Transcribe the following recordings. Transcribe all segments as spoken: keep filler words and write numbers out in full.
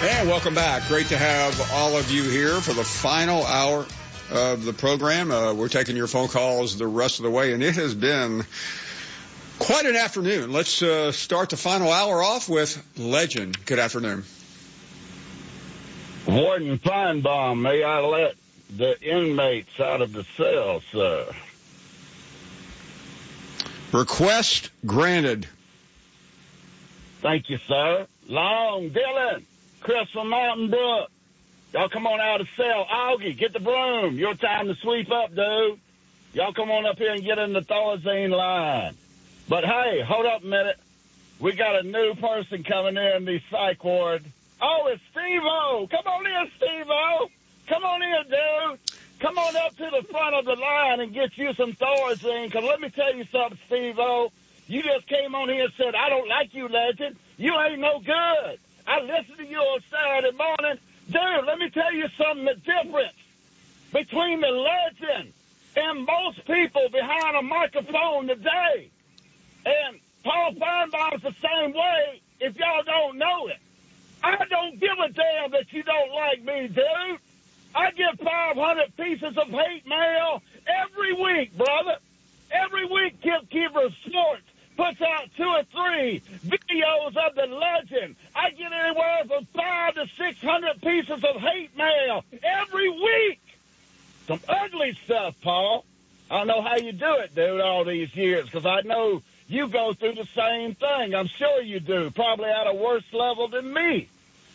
And welcome back. Great to have all of you here for the final hour of the program. Uh, we're taking your phone calls the rest of the way, and it has been quite an afternoon. Let's uh, start the final hour off with Legend. Good afternoon. Warden Feinbaum, may I let the inmates out of the cell, sir? Request granted. Thank you, sir. Long, Dylan, Chris from Mountain Brook. Y'all come on out of cell. Augie, get the broom. Your time to sweep up, dude. Y'all come on up here and get in the Thorazine line. But, hey, hold up a minute. We got a new person coming in the psych ward. Oh, it's Steve-O. Come on in, Steve-O. Come on in, dude. Come on up to the front of the line and get you some Thorazine. Because let me tell you something, Steve-O. You just came on here and said, I don't like you, Legend. You ain't no good. I listened to you on Saturday morning. Dude, let me tell you something, the difference between the Legend and most people behind a microphone today. And Paul Feinbaum's the same way if y'all don't know it. I don't give a damn that you don't like me, dude. I get five hundred pieces of hate mail every week, brother. Every week, Kip Keeper Sports puts out two or three videos of the Legend. I get anywhere from five to six hundred pieces of hate mail every week. Some ugly stuff, Paul. I don't know how you do it, dude, all these years, because I know you go through the same thing. I'm sure you do, probably at a worse level than me.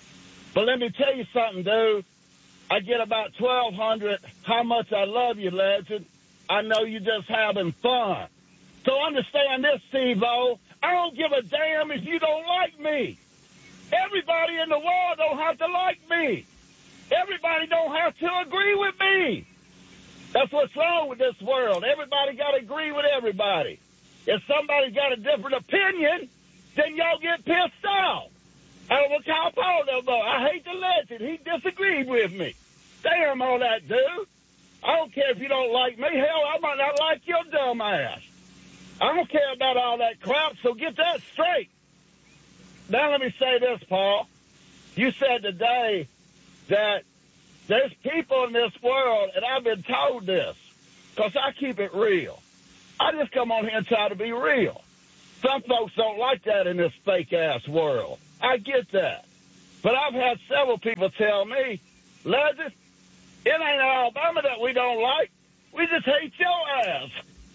But let me tell you something, dude. I get about twelve hundred. How much I love you, Legend. I know you're just having fun. So understand this, Steve-O. I don't give a damn if you don't like me. Everybody in the world don't have to like me. Everybody don't have to agree with me. That's what's wrong with this world. Everybody got to agree with everybody. If somebody got a different opinion, then y'all get pissed off. I don't know how Paul no more. I hate the Legend. He disagreed with me. Damn all that, dude. I don't care if you don't like me. Hell, I might not like your dumb ass. I don't care about all that crap, so get that straight. Now let me say this, Paul. You said today that there's people in this world, and I've been told this, because I keep it real. I just come on here and try to be real. Some folks don't like that in this fake-ass world. I get that. But I've had several people tell me, Legend, it ain't Alabama that we don't like. We just hate your ass.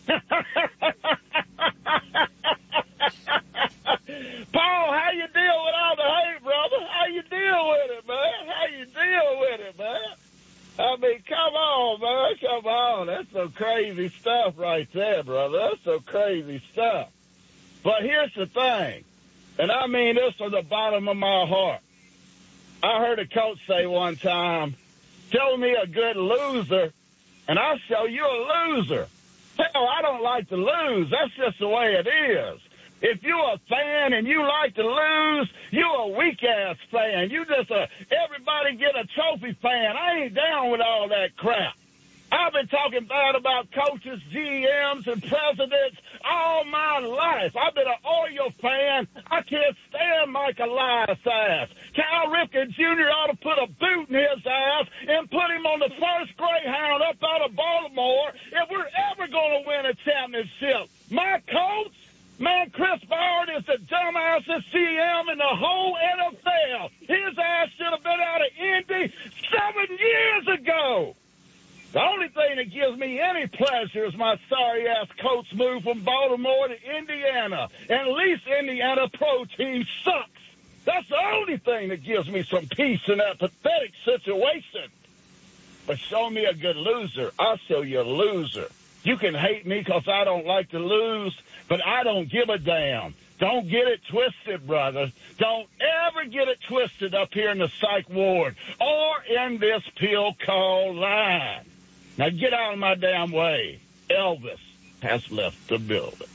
Paul, how you deal with all the hate, brother? How you deal with it, man? How you deal with it, man? I mean, come on, man. Come on. That's some crazy stuff right there, brother. That's some crazy stuff. But here's the thing, and I mean this from the bottom of my heart. I heard a coach say one time, show me a good loser, and I'll show you a loser. Hell, I don't like to lose. That's just the way it is. If you're a fan and you like to lose, you're a weak-ass fan. You just a everybody get a trophy fan. I ain't down with all that crap. I've been talking bad about coaches, G Ms, and presidents all my life. I've been an Oriole fan. I can't stand Mike Elias' ass. Cal Ripken Junior ought to put a boot in his ass and put him on the first Greyhound up out of Baltimore if we're ever going to win a championship. My coach, man, Chris Ballard is the dumbassest C M in the whole N F L. His ass should have been out of Indy seven years ago. The only thing that gives me any pleasure is my sorry-ass coach moved from Baltimore to Indiana. And at least Indiana pro team sucks. That's the only thing that gives me some peace in that pathetic situation. But show me a good loser. I'll show you a loser. You can hate me because I don't like to lose, but I don't give a damn. Don't get it twisted, brother. Don't ever get it twisted up here in the psych ward or in this pill called line. Now get out of my damn way. Elvis has left the building.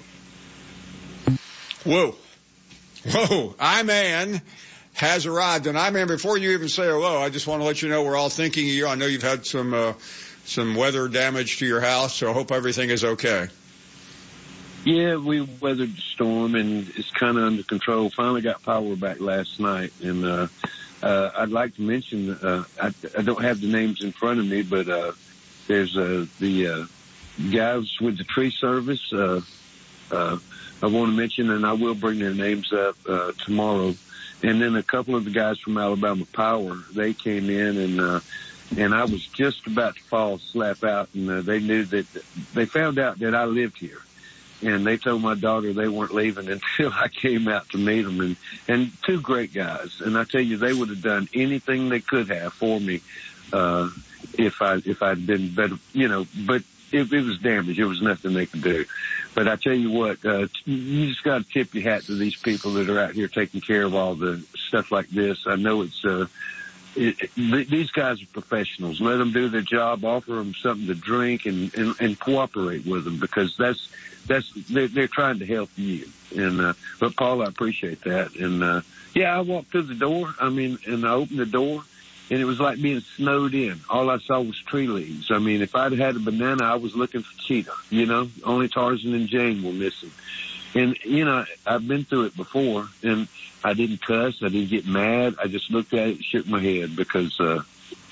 Whoa. Whoa. I-Man has arrived. And I-Man, before you even say hello, I just want to let you know we're all thinking of you. I know you've had some uh, some weather damage to your house, so I hope everything is okay. Yeah, we weathered the storm, and it's kind of under control. Finally got power back last night, and uh, uh, I'd like to mention, uh, I, I don't have the names in front of me, but uh, there's uh, the uh, guys with the tree service. Uh, uh, I want to mention, and I will bring their names up uh, tomorrow. And then a couple of the guys from Alabama Power, they came in, and uh, and I was just about to fall slap out, and uh, they knew that they found out that I lived here. And they told my daughter they weren't leaving until I came out to meet them. And, and two great guys. And I tell you, they would have done anything they could have for me, uh, if I, if I'd been better, you know, but it, it was damage. There was nothing they could do. But I tell you what, uh, you just got to tip your hat to these people that are out here taking care of all the stuff like this. I know it's, uh, It, it, these guys are professionals. Let them do their job, offer them something to drink, and, and, and cooperate with them, because that's, that's, they're, they're trying to help you. And, uh, but Paul, I appreciate that. And, uh, yeah, I walked through the door. I mean, and I opened the door, and it was like being snowed in. All I saw was tree leaves. I mean, if I'd had a banana, I was looking for cheetah, you know, only Tarzan and Jane were missing. And, you know, I've been through it before, and I didn't cuss. I didn't get mad. I just looked at it and shook my head, because uh,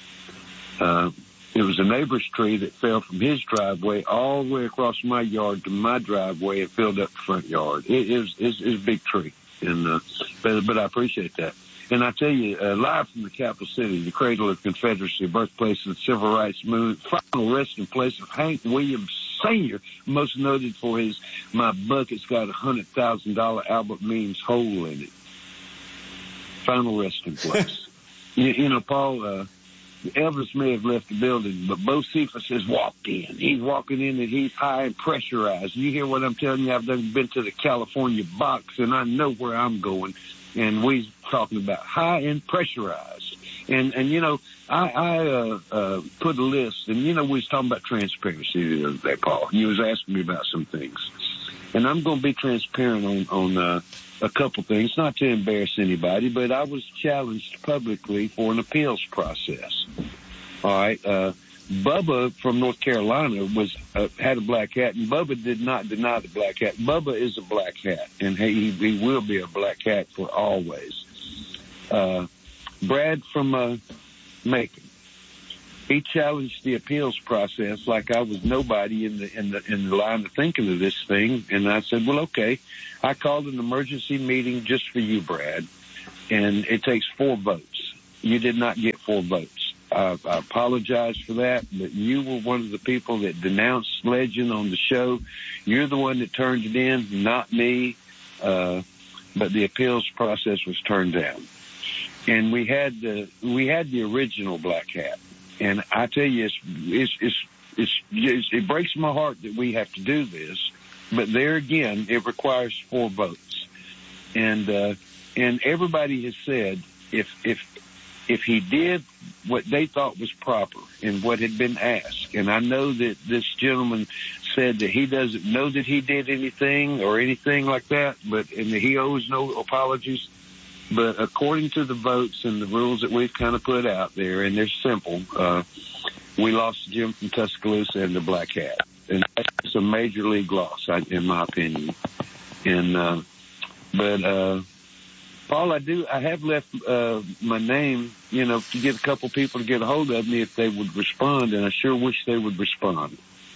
uh, it was a neighbor's tree that fell from his driveway all the way across my yard to my driveway and filled up the front yard. It, it, was, it, was, it was a big tree, and uh, but, but I appreciate that. And I tell you, uh, live from the capital city, the cradle of Confederacy, birthplace of the civil rights movement, final resting place of Hank Williams Senior, most noted for his "My Bucket's Got a one hundred thousand dollars Albert Means hole in it." Final resting place. you, you know, Paul, uh, Elvis may have left the building, but Bo Cephas has walked in. He's walking in, and he's high and pressurized. You hear what I'm telling you? I've done been to the California box, and I know where I'm going. And we're talking about high and pressurized. And, and you know, I, I uh, uh, put a list, and, you know, we was talking about transparency the other day, Paul. You was asking me about some things. And I'm going to be transparent on, on uh, a couple things, not to embarrass anybody, but I was challenged publicly for an appeals process. All right. Uh, Bubba from North Carolina was uh, had a black hat, and Bubba did not deny the black hat. Bubba is a black hat, and he, he will be a black hat for always. Uh, Brad from uh, Macon, he challenged the appeals process like I was nobody in the in the in the line of thinking of this thing, and I said, well, okay. I called an emergency meeting just for you, Brad, and it takes four votes. You did not get four votes. I, I apologize for that, but you were one of the people that denounced Legend on the show. You're the one that turned it in, not me. Uh, but the appeals process was turned down, and we had the we had the original black hat. And I tell you, it's it's it's, it's, it's it breaks my heart that we have to do this, but there again, it requires four votes, and uh, and everybody has said if if. If he did what they thought was proper and what had been asked, and I know that this gentleman said that he doesn't know that he did anything or anything like that, but and that he owes no apologies. But according to the votes and the rules that we've kind of put out there, and they're simple, uh, we lost Jim from Tuscaloosa and the black hat, and that's a major league loss, in my opinion. And uh, but. Uh, Paul, I do. I have left uh, my name, you know, to get a couple people to get a hold of me if they would respond, and I sure wish they would respond.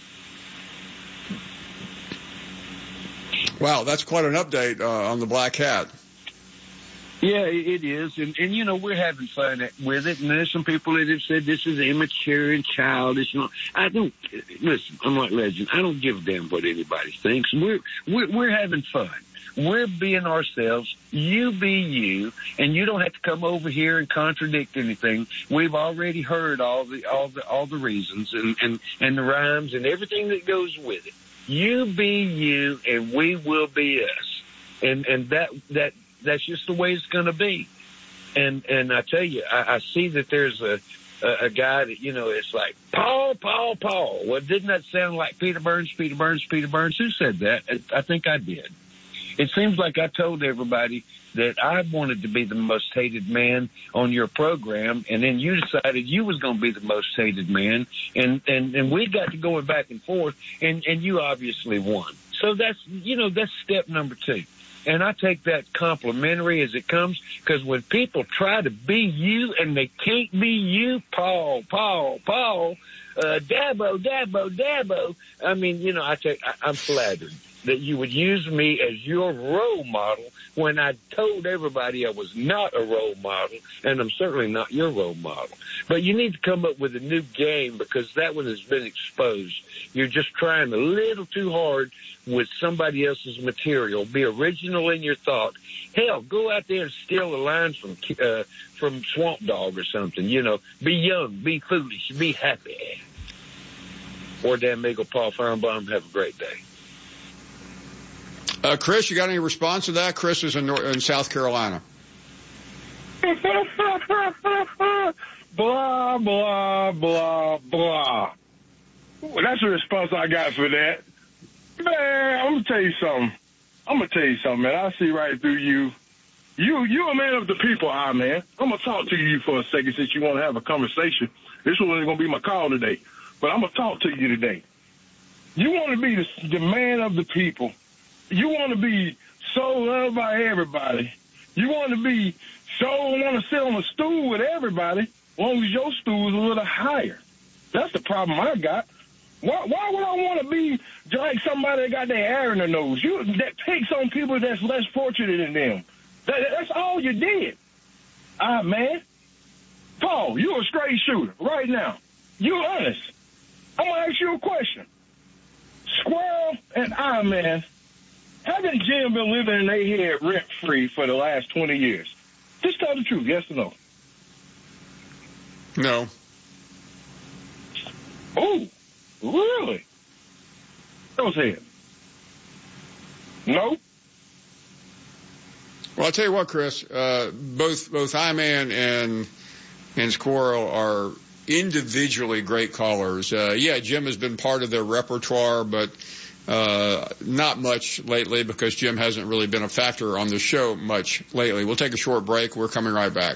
Wow, that's quite an update uh, on the black hat. Yeah, it is, and and you know we're having fun with it. And there's some people that have said this is immature and childish. You know, I don't listen. I'm like Legend. I don't give a damn what anybody thinks. We're we're we're having fun. We're being ourselves. You be you, and you don't have to come over here and contradict anything. We've already heard all the all the all the reasons and and and the rhymes and everything that goes with it. You be you, and we will be us, and and that that that's just the way it's going to be. And and I tell you, I, I see that there's a, a a guy that you know it's like Paul, Paul, Paul. Well, didn't that sound like Peter Burns, Peter Burns, Peter Burns? Who said that? I think I did. It seems like I told everybody that I wanted to be the most hated man on your program, and then you decided you was going to be the most hated man, and, and, and we got to going back and forth, and, and you obviously won. So that's, you know, that's step number two. And I take that complimentary as it comes, because when people try to be you and they can't be you, Paul, Paul, Paul, uh, Dabo, Dabo, Dabo. I mean, you know, I take, I, I'm flattered that you would use me as your role model when I told everybody I was not a role model, and I'm certainly not your role model. But you need to come up with a new game, because that one has been exposed. You're just trying a little too hard with somebody else's material. Be original in your thought. Hell, go out there and steal a line from uh, from Swamp Dogg or something. You know, be young, be foolish, be happy. Or Dan Meagle, Paul Feinbaum. Have a great day. Uh, Chris, you got any response to that? Chris is in, North, in South Carolina. Blah, blah, blah, blah. Well, that's the response I got for that. Man, I'm going to tell you something. I'm going to tell you something, man. I see right through you. You, you a man of the people, ah, man. I'm going to talk to you for a second since you want to have a conversation. This was going to be my call today. But I'm going to talk to you today. You want to be the, the man of the people. You want to be so loved by everybody. You want to be so want to sit on a stool with everybody, as long as your stool is a little higher. That's the problem I got. Why, why would I want to be like somebody that got their hair in their nose? You that picks on people that's less fortunate than them. That, that's all you did. Ah, man. Paul, you're a straight shooter right now. You're honest. I'm going to ask you a question. Squirrel and I, man, haven't Jim been living in their head rent-free for the last twenty years? Just tell the truth, yes or no? No. Oh, really? Go ahead. No? Well, I'll tell you what, Chris, uh, both, both I-Man and, and Squirrel are individually great callers. Uh, yeah, Jim has been part of their repertoire, but Uh, not much lately because Jim hasn't really been a factor on the show much lately. We'll take a short break. We're coming right back.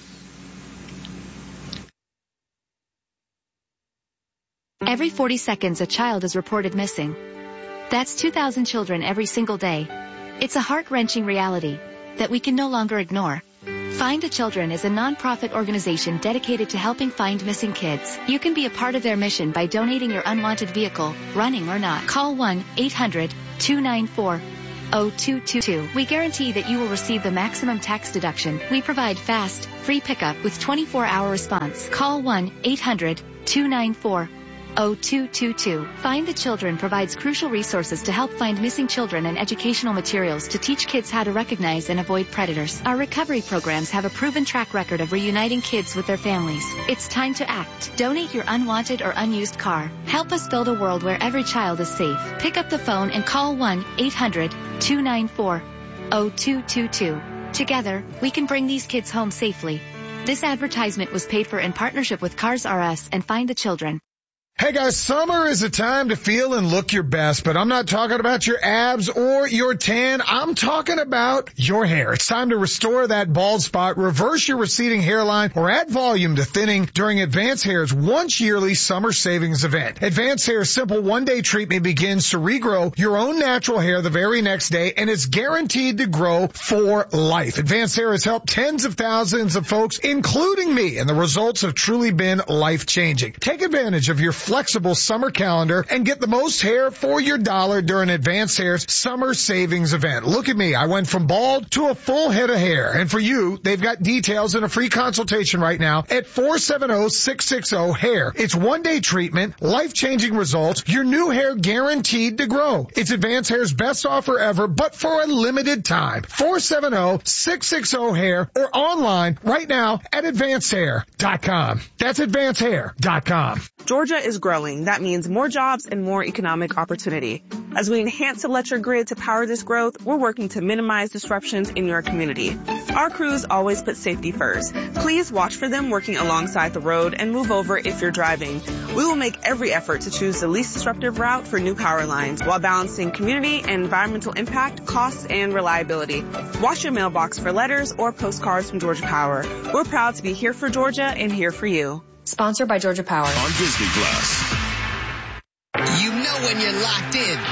Every forty seconds, a child is reported missing. That's two thousand children every single day. It's a heart-wrenching reality that we can no longer ignore. Find the Children is a non-profit organization dedicated to helping find missing kids. You can be a part of their mission by donating your unwanted vehicle, running or not. Call one eight hundred two nine four zero two two two. We guarantee that you will receive the maximum tax deduction. We provide fast, free pickup with twenty-four hour response. Call one eight hundred two nine four zero two two two. Find the Children provides crucial resources to help find missing children and educational materials to teach kids how to recognize and avoid predators. Our recovery programs have a proven track record of reuniting kids with their families. It's time to act. Donate your unwanted or unused car. Help us build a world where every child is safe. Pick up the phone and call one eight hundred two nine four zero two two two. Together, we can bring these kids home safely. This advertisement was paid for in partnership with Cars R Us and Find the Children. Hey guys, summer is a time to feel and look your best, but I'm not talking about your abs or your tan. I'm talking about your hair. It's time to restore that bald spot, reverse your receding hairline, or add volume to thinning during Advanced Hair's once yearly summer savings event. Advanced Hair's simple one-day treatment begins to regrow your own natural hair the very next day, and it's guaranteed to grow for life. Advanced Hair has helped tens of thousands of folks, including me, and the results have truly been life-changing. Take advantage of your flexible summer calendar and get the most hair for your dollar during Advanced Hair's summer savings event. Look at me. I went from bald to a full head of hair. And for you, they've got details and a free consultation right now at four seven zero six six zero hair. It's one-day treatment, life-changing results, your new hair guaranteed to grow. It's Advanced Hair's best offer ever, but for a limited time. four seven zero six six zero hair or online right now at advanced hair dot com. That's advanced hair dot com. Georgia is growing. That means more jobs and more economic opportunity. As we enhance the electric grid to power this growth, we're working to minimize disruptions in your community. Our crews always put safety first. Please watch for them working alongside the road and move over if you're driving. We will make every effort to choose the least disruptive route for new power lines while balancing community and environmental impact, costs, and reliability. Watch your mailbox for letters or postcards from Georgia Power. We're proud to be here for Georgia and here for you. Sponsored by Georgia Power. On Disney Plus. You know when you're locked in. Focus.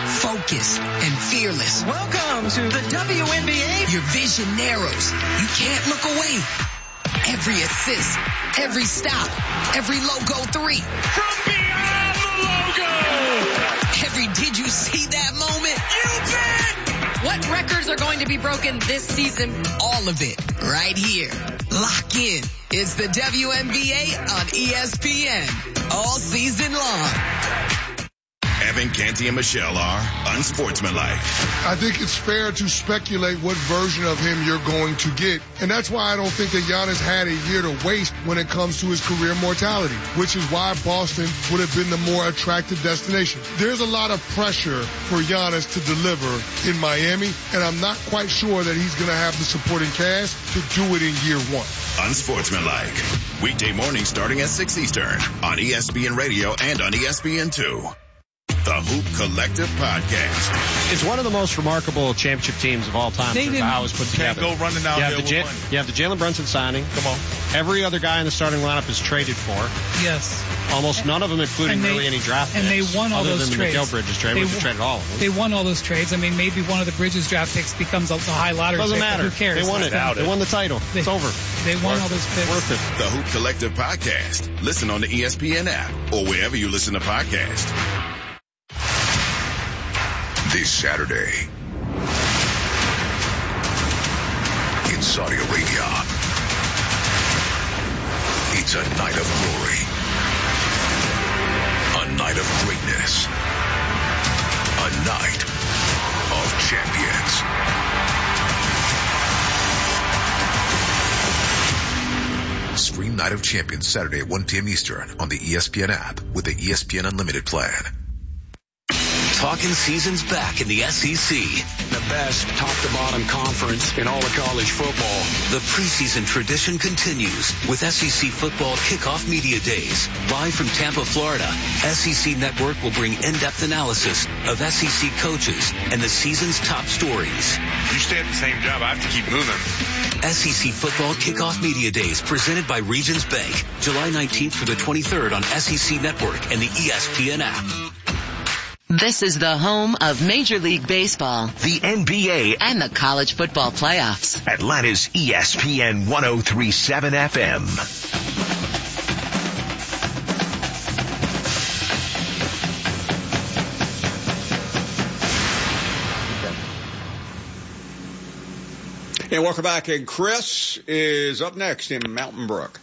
focused and fearless. Welcome to the W N B A. Your vision narrows. You can't look away. Every assist, every stop, every logo three. From beyond the logo. Every did you see that moment? You bet. What records are going to be broken this season? All of it right here. Lock in. It's the W N B A on E S P N all season long. Evan Canty and Michelle are unsportsmanlike. I think it's fair to speculate what version of him you're going to get. And that's why I don't think that Giannis had a year to waste when it comes to his career mortality, which is why Boston would have been the more attractive destination. There's a lot of pressure for Giannis to deliver in Miami, and I'm not quite sure that he's going to have the supporting cast to do it in year one. Unsportsmanlike. Weekday mornings starting at six Eastern on E S P N Radio and on E S P N two. The Hoop Collective Podcast. It's one of the most remarkable championship teams of all time. They didn't, how it was put together. Can't go running out you there have, the with J- you have the Jalen Brunson signing. Come on. Every other guy in the starting lineup is traded for. Yes. Almost and, none of them, including they, really any draft and picks. And they won all other those than trades. the Mikal Bridges trade, they, which they traded all of them. They won all those trades. I mean, maybe one of the Bridges draft picks becomes a, a high lottery Doesn't pick. matter. Who cares? They won it. They won the title. They, it's over. They won Worth all those picks. Worth it. The Hoop Collective Podcast. Listen on the E S P N app or wherever you listen to podcasts. This Saturday in Saudi Arabia, it's a night of glory, a night of greatness, a night of champions. Stream Night of Champions Saturday at one p.m. Eastern on the E S P N app with the E S P N Unlimited plan. Talking seasons back in the S E C. The best top-to-bottom conference in all of college football. The preseason tradition continues with S E C Football Kickoff Media Days. Live from Tampa, Florida, S E C Network will bring in-depth analysis of S E C coaches and the season's top stories. You stay at the same job, I have to keep moving. S E C Football Kickoff Media Days presented by Regions Bank. July nineteenth through the twenty-third on S E C Network and the E S P N app. This is the home of Major League Baseball, the N B A, and the college football playoffs. Atlanta's E S P N one oh three point seven F M. And welcome back. And Chris is up next in Mountain Brook.